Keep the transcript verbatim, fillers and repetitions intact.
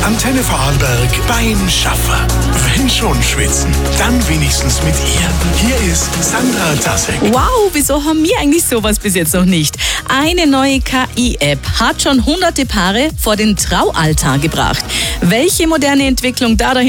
Antenne Vorarlberg beim Schaffen. Wenn schon schwitzen, dann wenigstens mit ihr. Hier ist Sandra Tasek. Wow, wieso haben wir eigentlich sowas bis jetzt noch nicht? Eine neue K I-App hat schon hunderte Paare vor den Traualtar gebracht. Welche moderne Entwicklung da dahinter